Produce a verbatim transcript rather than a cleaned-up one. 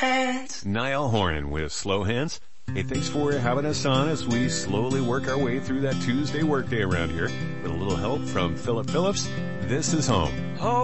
hands. Niall Horan with Slow Hands. Hey, thanks for having us on as we slowly work our way through that Tuesday workday around here. With a little help from Philip Phillips, this is Home. Oh,